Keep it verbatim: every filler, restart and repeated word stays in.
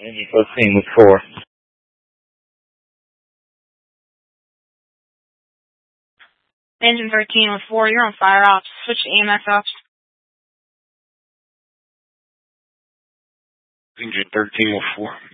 Engine fourteen with four. Engine thirteen with four, you're on fire ops. Switch to E M S ops. Engine thirteen with four.